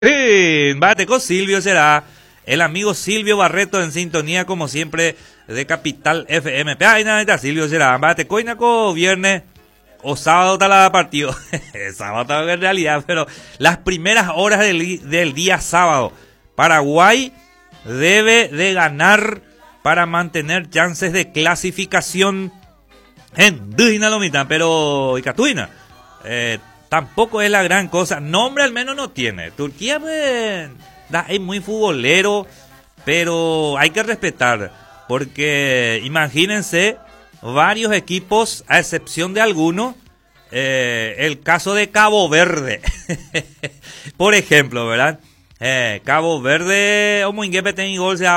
Bate con Silvio será el amigo Silvio Barreto en sintonía como siempre de Capital FM. Ay, nada, Silvio será bate coinaco viernes o sábado está la partido. Sábado en realidad, pero las primeras horas del día sábado. Paraguay debe de ganar para mantener chances de clasificación en Dinalomita, pero Icatuina. Tampoco es la gran cosa. Nombre al menos no tiene. Turquía es muy futbolero, pero hay que respetar. Porque imagínense, varios equipos, a excepción de algunos, el caso de Cabo Verde. Por ejemplo, ¿verdad? Cabo Verde, o muy ingepe gol se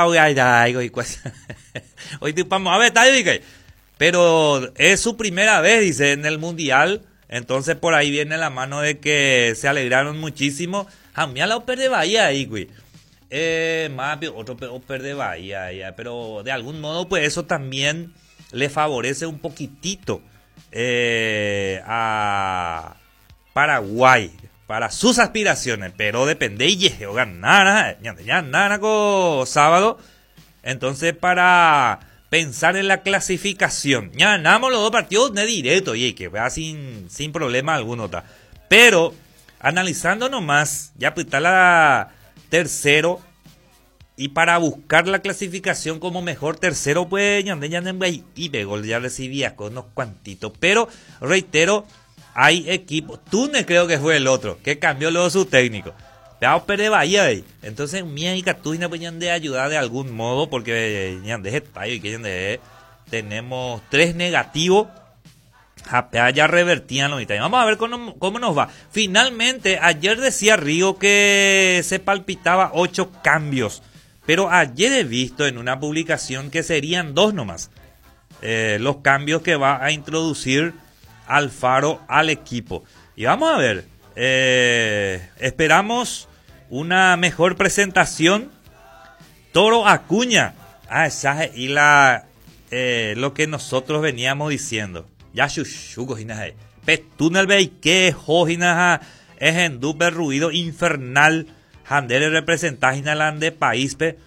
hoy vamos a ver, pero es su primera vez, dice, en el Mundial. Entonces por ahí viene la mano de que se alegraron muchísimo. A mí a la Oper de Bahía ahí, güey. Más otro Oper de Bahía, ya. Pero de algún modo pues eso también le favorece un poquitito a Paraguay para sus aspiraciones. Pero depende y ganar, ya con sábado. Entonces para pensar en la clasificación. Ya ganamos los dos partidos de directo, y que vea sin problema alguno. Pero, analizando nomás, ya pues está la tercero. Y para buscar la clasificación como mejor tercero, pues ya recibía con unos cuantitos. Pero, reitero, hay equipos. Túnez creo que fue el otro, que cambió luego su técnico. Pero de Bahía ahí. Entonces, mía y Catuina pueden de ayudar de algún modo, porque tenemos 3 negativos. Ya revertían los detalles. Vamos a ver cómo nos va. Finalmente, ayer decía Río que se palpitaba 8 cambios. Pero ayer he visto en una publicación que serían 2 nomás. Los cambios que va a introducir Alfaro al equipo. Y vamos a ver. Esperamos una mejor presentación. Toro Acuña. Esa y lo que nosotros veníamos diciendo. Ya shushugo hinaje. Petúnel beike hojinaja es en dupe ruido infernal. Handere representaje de paíspe.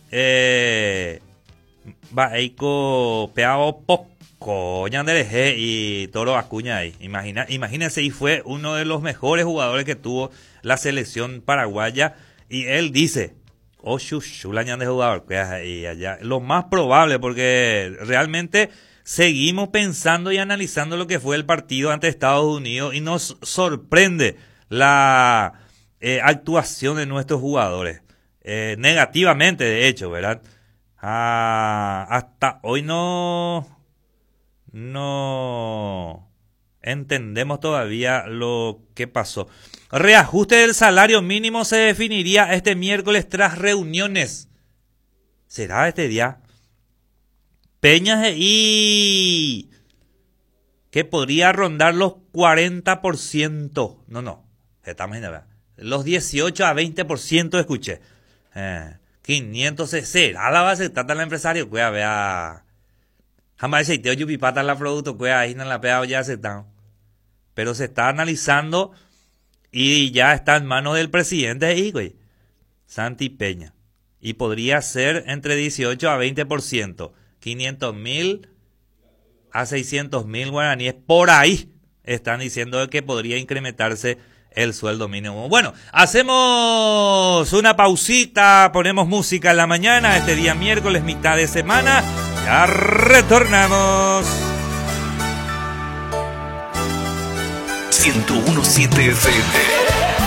Baeiko peao poco. Ñandereje y Toro Acuña ahí. Imagínense, y fue uno de los mejores jugadores que tuvo la selección paraguaya. Y él dice, de jugador. Y allá. Lo más probable, porque realmente seguimos pensando y analizando lo que fue el partido ante Estados Unidos. Y nos sorprende la actuación de nuestros jugadores. Negativamente, de hecho, ¿verdad? Hasta hoy no entendemos todavía lo que pasó. Reajuste del salario mínimo se definiría este miércoles tras reuniones. ¿Será este día? Peñas y que podría rondar los 40%. No. Estamos en la los 18 a 20% escuché. 500 será la base trata el empresario, cuida vea. Jamás se te yupipata la producto, cuida ahí en la pea ya se está. Pero se está analizando y ya está en manos del presidente ahí, güey. Santi Peña. Y podría ser entre 18 a 20%. 500,000 a 600,000 guaraníes. Por ahí están diciendo que podría incrementarse el sueldo mínimo. Bueno, hacemos una pausita, ponemos música en la mañana, este día miércoles, mitad de semana. Ya retornamos. 101.7 FM.